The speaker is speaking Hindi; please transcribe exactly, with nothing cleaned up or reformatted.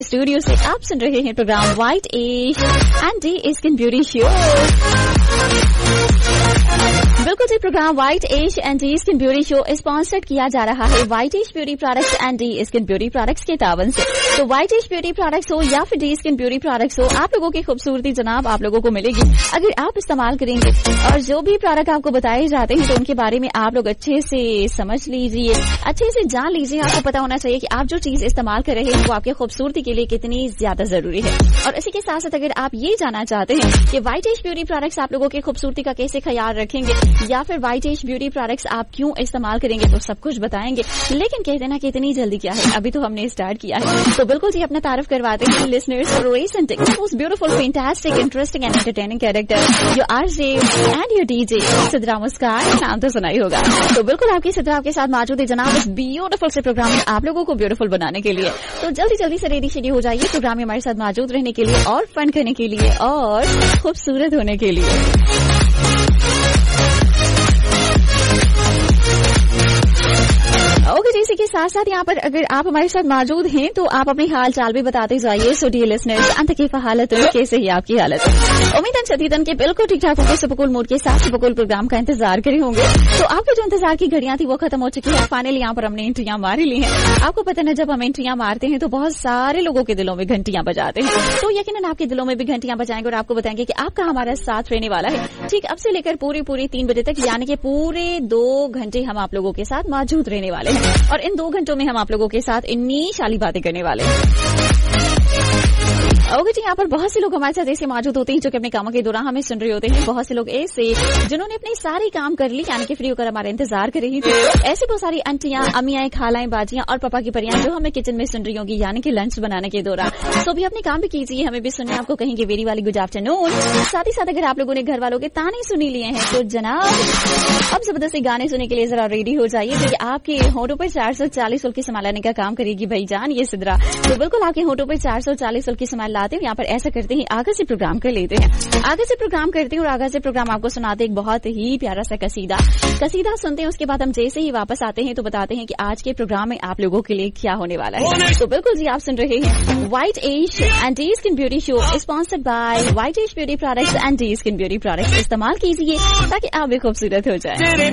स्टूडियो से आप सुन रहे हैं programme white as and D skin beauty show. बिल्कुल जी, programme white as and D skin beauty show sponsored किया जा रहा है white as beauty products and D skin beauty products के तावन से। तो व्हाइट एज ब्यूटी प्रोडक्ट्स हो या फिर डी स्किन ब्यूटी प्रोडक्ट्स हो, आप लोगों की खूबसूरती जनाब आप लोगों को मिलेगी अगर आप इस्तेमाल करेंगे। और जो भी प्रोडक्ट आपको बताए जाते हैं तो उनके बारे में आप लोग अच्छे से समझ लीजिए, अच्छे से जान लीजिए। आपको पता होना चाहिए कि आप जो चीज इस्तेमाल कर रहे हैं वो आपके खूबसूरती के लिए कितनी ज्यादा जरूरी है। और इसी के साथ साथ अगर आप ये जानना चाहते हैं कि व्हाइट एज ब्यूटी प्रोडक्ट्स आप लोगों की खूबसूरती का कैसे ख्याल रखेंगे या फिर व्हाइट एज ब्यूटी प्रोडक्ट्स आप क्यों इस्तेमाल करेंगे, तो सब कुछ बताएंगे। लेकिन कहते ना कि इतनी जल्दी क्या है, अभी तो हमने स्टार्ट किया है। तो बिल्कुल जी अपना तारीफ करवाते हैं listeners most beautiful fantastic interesting and entertaining character your RJ and your DJ Sidra मुस्कान, नाम तो सुना ही होगा। तो बिल्कुल आपकी सिद्रा आपके साथ मौजूद है जनाब इस ब्यूटीफुल से प्रोग्राम में आप लोगों को ब्यूटीफुल बनाने के लिए। तो जल्दी जल्दी से रेडी शेडी हो जाइए प्रोग्राम में हमारे साथ मौजूद रहने के लिए और फन करने के लिए और खूबसूरत होने के लिए। ओके जी, इसी के साथ साथ यहाँ पर अगर आप हमारे साथ मौजूद हैं तो आप अपने हाल चाल भी बताते जाइए। सो डियर लिसनर्स, अंत की हालत कैसे ही आपकी हालत है, उम्मीद शदीदन के बिल्कुल ठीक ठाक होंगे, सुपरकूल मूड के साथ सुपरकूल प्रोग्राम का इंतजार करे होंगे। तो आपको जो इंतजार की घड़ियां थी वो खत्म हो चुकी है। फाइनली यहाँ पर हमने एंट्रियां मार ली हैं। आपको पता है जब हम एंट्रियां मारते हैं तो बहुत सारे लोगों के दिलों में घंटियां बजाते हैं, तो यकीनन आपके दिलों में भी घंटियां बजाएंगे और आपको बताएंगे कि आपका हमारा साथ रहने वाला है ठीक अब से लेकर पूरी पूरी तीन बजे तक, यानी कि पूरे दो घंटे हम आप लोगों के साथ मौजूद रहने वाले हैं। और इन दो घंटों में हम आप लोगों के साथ इन्नी शाली बातें करने वाले हैं। ओके जी, यहाँ पर बहुत से लोग हमारे साथ ऐसे मौजूद होते हैं जो कि अपने कामों के दौरान हमें सुन रहे होते हैं। बहुत से लोग ऐसे जिन्होंने अपने सारे काम कर ली, यानी कि फ्री होकर हमारा इंतजार कर रही थी। ऐसे बहुत सारी आंटियां, अम्मियां, खालाएं, बाजियां और पापा की परियां जो हमें किचन में सुन रही होंगी, यानी कि लंच बनाने के दौरान। सो भी अपने काम भी कीजिए, हमें भी सुनने आपको कहेंगे वेरी वाली गुड आफ्टरनून। साथ ही साथ अगर आप लोगों ने घर वालों के ताने सुनी लिए हैं तो जनाब अब जबरदस्ती गाने सुनने के लिए जरा रेडी हो जाइए, क्योंकि आपके होठों पर चार सौ चालीस की संभालने का काम करेगी भाई जान ये सिद्रा। तो बिल्कुल आपके होठों पर चार सौ चालीस की संभाल लाते हैं। यहाँ पर ऐसा करते हैं, आगे से प्रोग्राम कर लेते हैं, आगे से प्रोग्राम करते हैं और आगे से प्रोग्राम आपको सुनाते हैं एक बहुत ही प्यारा सा कसीदा कसीदा सुनते हैं। उसके बाद हम जैसे ही वापस आते हैं तो बताते हैं कि आज के प्रोग्राम में आप लोगों के लिए क्या होने वाला है। तो बिल्कुल जी आप सुन रहे हैं white as and D skin beauty show sponsored by white as beauty products and D skin beauty products. इस्तेमाल कीजिए ताकि आप भी खूबसूरत हो जाए।